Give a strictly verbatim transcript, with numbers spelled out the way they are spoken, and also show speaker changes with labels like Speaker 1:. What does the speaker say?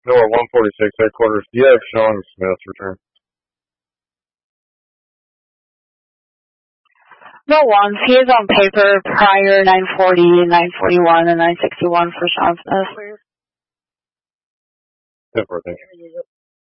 Speaker 1: No, at one forty-six headquarters. Do you have Sean Smith's return?
Speaker 2: No ones. He is on paper prior nine forty, nine forty-one, and nine sixty-one for Sean Smith.
Speaker 1: ten four, thank you.